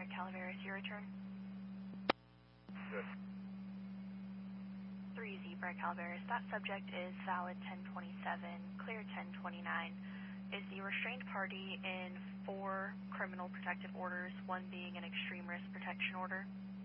Brett Calaveras, your return. Good. 3Z Brett Calaveras, that subject is valid 1027, clear 1029. Is the restrained party in 4 criminal protective orders, one being an extreme risk protection order?